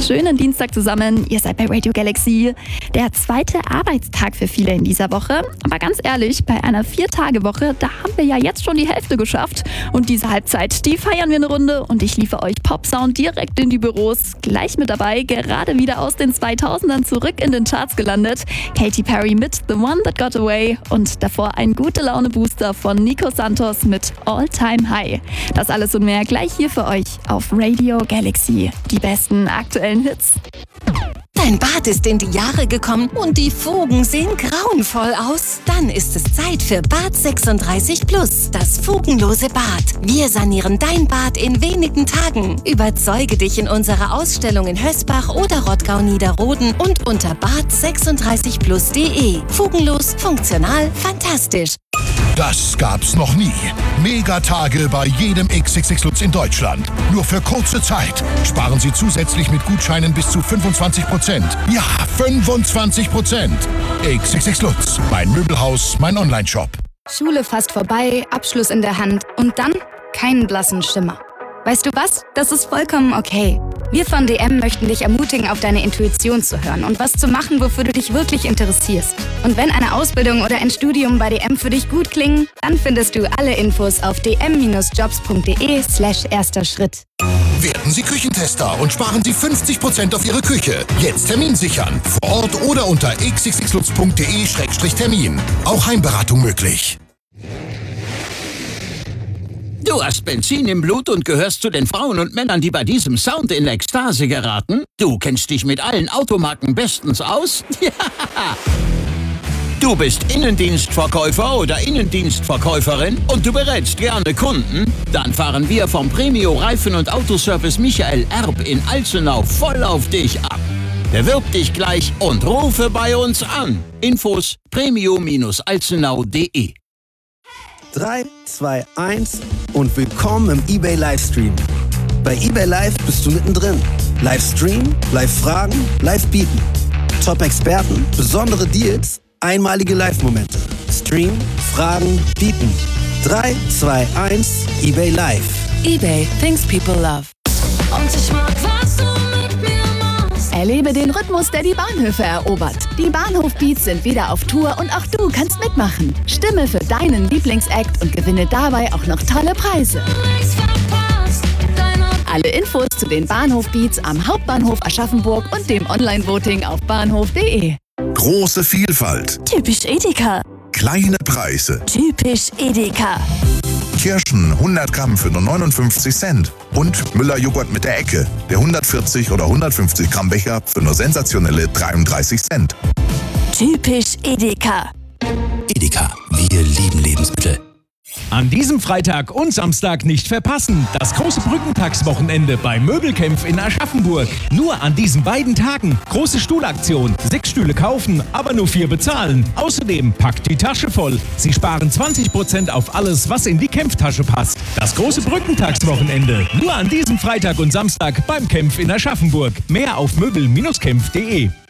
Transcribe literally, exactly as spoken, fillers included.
Schönen Dienstag zusammen, ihr seid bei Radio Galaxy. Der zweite Arbeitstag für viele in dieser Woche. Aber ganz ehrlich, bei einer Vier-Tage-Woche, da haben wir ja jetzt schon die Hälfte geschafft. Und diese Halbzeit, die feiern wir eine Runde und ich liefere euch Popsound direkt in die Büros. Gleich mit dabei, gerade wieder aus den zweitausendern zurück in den Charts gelandet. Katy Perry mit The One That Got Away und davor ein Gute-Laune-Booster von Nico Santos mit All Time High. Das alles und mehr gleich hier für euch auf Radio Galaxy. Die besten aktuellen Hits. Dein Bad ist in die Jahre gekommen und die Fugen sehen grauenvoll aus? Dann ist es Zeit für Bad sechsunddreißig Plus, das fugenlose Bad. Wir sanieren dein Bad in wenigen Tagen. Überzeuge dich in unserer Ausstellung in Hösbach oder Rottgau-Niederroden und unter bad sechsunddreißig plus punkt de. Fugenlos, funktional, fantastisch. Das gab's noch nie. Megatage bei jedem X X X Lutz in Deutschland. Nur für kurze Zeit. Sparen Sie zusätzlich mit Gutscheinen bis zu fünfundzwanzig Prozent. Ja, fünfundzwanzig Prozent. X X X Lutz. Mein Möbelhaus, mein Onlineshop. Schule fast vorbei, Abschluss in der Hand und dann keinen blassen Schimmer. Weißt du was? Das ist vollkommen okay. Wir von D M möchten dich ermutigen, auf deine Intuition zu hören und was zu machen, wofür du dich wirklich interessierst. Und wenn eine Ausbildung oder ein Studium bei D M für dich gut klingen, dann findest du alle Infos auf d m jobs punkt de slash erster Schritt. Werden Sie Küchentester und sparen Sie fünfzig Prozent auf Ihre Küche. Jetzt Termin sichern. Vor Ort oder unter x x x lutz punkt de schrägstrich termin. Auch Heimberatung möglich. Du hast Benzin im Blut und gehörst zu den Frauen und Männern, die bei diesem Sound in Ekstase geraten? Du kennst dich mit allen Automarken bestens aus? Ja! Du bist Innendienstverkäufer oder Innendienstverkäuferin und du berätst gerne Kunden? Dann fahren wir vom Premio Reifen- und Autoservice Michael Erb in Alzenau voll auf dich ab. Bewirb dich gleich und rufe bei uns an. Infos premio Bindestrich alzenau punkt de. drei, zwei, eins und willkommen im eBay Livestream. Bei eBay Live bist du mittendrin. Livestream, Live-Fragen, Live-Bieten. Top-Experten, besondere Deals, einmalige Live-Momente. Stream, Fragen, Bieten. drei, zwei, eins, eBay Live. eBay, things people love. Und ich mag, was du mit mir machst. Erlebe den Rhythmus, der die Bahnhöfe erobert. Die Bahnhof-Beats sind wieder auf Tour und auch du kannst mitmachen. Stimme für deinen Lieblingsact und gewinne dabei auch noch tolle Preise. Alle Infos zu den Bahnhof-Beats am Hauptbahnhof Aschaffenburg und dem Online-Voting auf bahnhof punkt de. Große Vielfalt. Typisch Edeka. Kleine Preise. Typisch Edeka. Kirschen hundert Gramm für nur neunundfünfzig Cent. Und Müller-Joghurt mit der Ecke. Der hundertvierzig oder hundertfünfzig Gramm Becher für nur sensationelle dreiunddreißig Cent. Typisch Edeka. Edeka, wir lieben Lebensmittel. An diesem Freitag und Samstag nicht verpassen. Das große Brückentagswochenende bei Möbelkämpf in Aschaffenburg. Nur an diesen beiden Tagen. Große Stuhlaktion. Sechs Stühle kaufen, aber nur vier bezahlen. Außerdem packt die Tasche voll. Sie sparen zwanzig Prozent auf alles, was in die Kämpftasche passt. Das große Brückentagswochenende. Nur an diesem Freitag und Samstag beim Kämpf in Aschaffenburg. Mehr auf möbel Bindestrich kämpf punkt de.